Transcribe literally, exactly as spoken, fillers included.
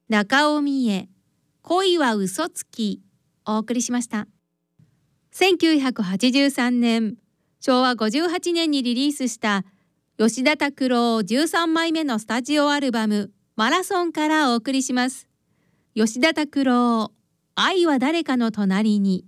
中尾美恵、恋は嘘つき、お送りしました。せんきゅうひゃくはちじゅうさんねん、しょうわごじゅうはちねんにリリースした吉田拓郎じゅうさんまいめのスタジオアルバムマラソンからお送りします。吉田拓郎、愛は誰かの隣に。